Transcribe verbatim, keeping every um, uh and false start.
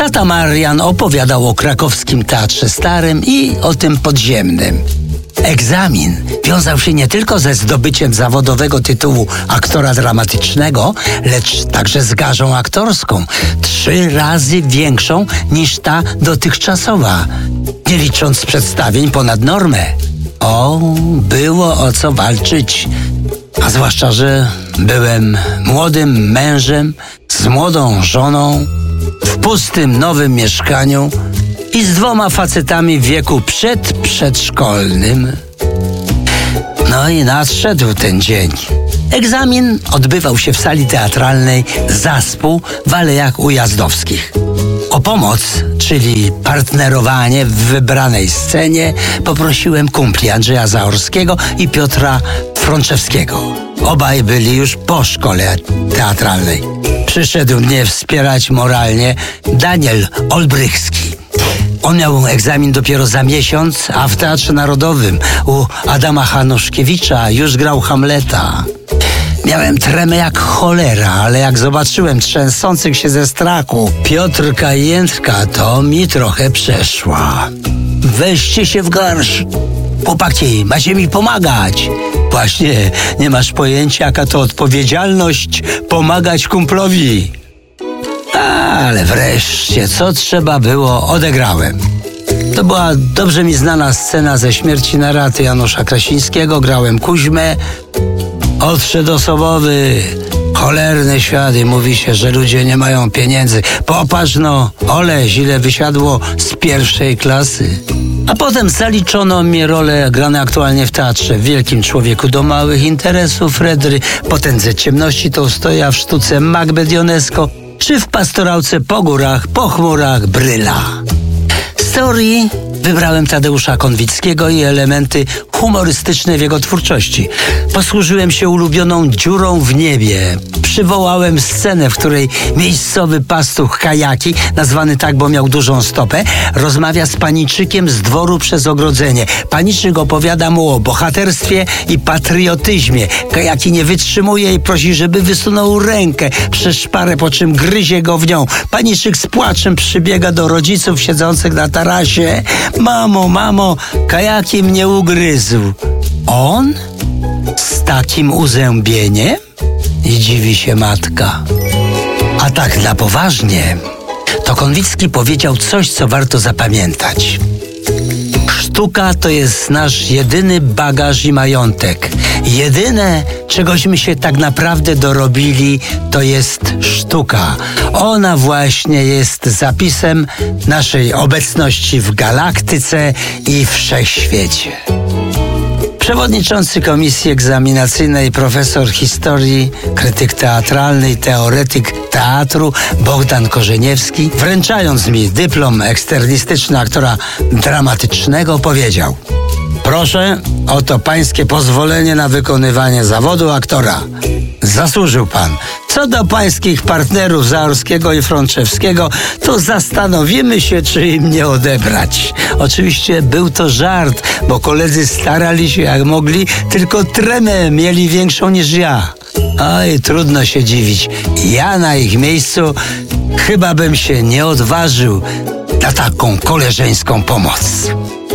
Tata Marian opowiadał o krakowskim Teatrze Starym i o tym podziemnym. Egzamin wiązał się nie tylko ze zdobyciem zawodowego tytułu aktora dramatycznego, lecz także z garzą aktorską, trzy razy większą niż ta dotychczasowa, nie licząc przedstawień ponad normę. O, było o co walczyć, a zwłaszcza, że byłem młodym mężem z młodą żoną, w pustym nowym mieszkaniu i z dwoma facetami w wieku przedprzedszkolnym. No i nadszedł ten dzień. Egzamin odbywał się w sali teatralnej Zaspół w Alejach Ujazdowskich. O pomoc, czyli partnerowanie w wybranej scenie, poprosiłem kumpli Andrzeja Zaorskiego i Piotra Frączewskiego. Obaj byli już po szkole teatralnej. Przyszedł mnie wspierać moralnie Daniel Olbrychski. On miał egzamin dopiero za miesiąc, a w Teatrze Narodowym u Adama Hanuszkiewicza już grał Hamleta. Miałem tremę jak cholera, ale jak zobaczyłem trzęsących się ze strachu Piotrka i Jędrka, to mi trochę przeszła. Weźcie się w garść. Chłopaki, macie mi pomagać. Właśnie, nie masz pojęcia, jaka to odpowiedzialność pomagać kumplowi. Ale wreszcie, co trzeba było, odegrałem. To była dobrze mi znana scena ze Śmierci na raty Janusza Krasińskiego. Grałem Kuźmę. Odszedł osobowy, cholerny świat i mówi się, że ludzie nie mają pieniędzy. Popatrz no, ole, źle wysiadło z pierwszej klasy. A potem zaliczono mi role grane aktualnie w teatrze. W Wielkim Człowieku do małych interesów Fredry, Potędze ciemności Tołstoja, w sztuce Macbeth Ionesco, czy w pastorałce Po górach, po chmurach Bryla. Z teorii wybrałem Tadeusza Konwickiego i elementy humorystyczne w jego twórczości. Posłużyłem się ulubioną dziurą w niebie. Przywołałem scenę, w której miejscowy pastuch Kajaki, nazwany tak, bo miał dużą stopę, rozmawia z paniczykiem z dworu przez ogrodzenie. Paniczyk opowiada mu o bohaterstwie i patriotyzmie. Kajaki nie wytrzymuje i prosi, żeby wysunął rękę przez szparę, po czym gryzie go w nią. Paniczyk z płaczem przybiega do rodziców siedzących na tarasie. Mamo, mamo, Kajaki mnie ugryzł. On? Z takim uzębieniem? I dziwi się matka. A tak na poważnie, to Konwicki powiedział coś, co warto zapamiętać. Sztuka to jest nasz jedyny bagaż i majątek. Jedyne, czegośmy się tak naprawdę dorobili, to jest sztuka. Ona właśnie jest zapisem naszej obecności w galaktyce i wszechświecie. Przewodniczący komisji egzaminacyjnej, profesor historii, krytyk teatralny i teoretyk teatru Bogdan Korzeniewski, wręczając mi dyplom eksternistyczny aktora dramatycznego, powiedział: proszę, oto pańskie pozwolenie na wykonywanie zawodu aktora. Zasłużył pan. Co do pańskich partnerów Zaorskiego i Frączewskiego, to zastanowimy się, czy im nie odebrać. Oczywiście był to żart, bo koledzy starali się jak mogli, tylko tremę mieli większą niż ja. Oj, trudno się dziwić. Ja na ich miejscu chyba bym się nie odważył na taką koleżeńską pomoc.